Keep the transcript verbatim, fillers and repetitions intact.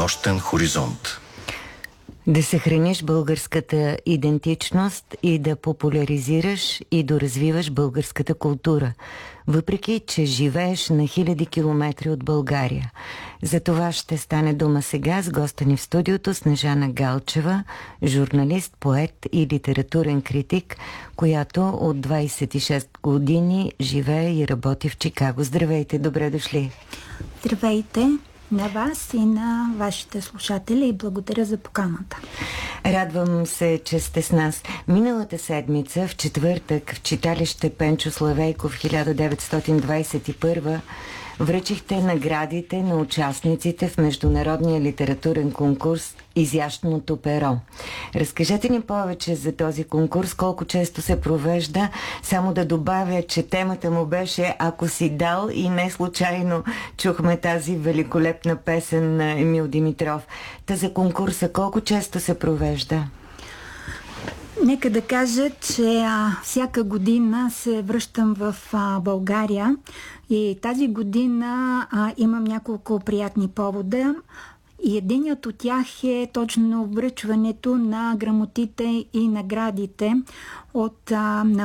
нощен хоризонт. Да съхраниш българската идентичност и да популяризираш и доразвиваш българската култура, въпреки че живееш на хиляди километри от България. За това ще стане дума сега с госта ни в студиото Снежана Галчева, журналист, поет и литературен критик, която от двайсет и шест години живее и работи в Чикаго. Здравейте, добре дошли! Здравейте на вас и на вашите слушатели и благодаря за поканата. Радвам се, че сте с нас. Миналата седмица, в четвъртък, в читалище Пенчо Славейков хиляда деветстотин двайсет и първа, връчихте наградите на участниците в Международния литературен конкурс „Изящното перо“. Разкажете ни повече за този конкурс, колко често се провежда. Само да добавя, че темата му беше "Ако си дал", и не случайно чухме тази великолепна песен на Емил Димитров. Та за конкурса колко често се провежда? Нека да кажа, че а, всяка година се връщам в а, България и тази година а, имам няколко приятни повода. И единият от тях е точно връчването на грамотите и наградите от а, на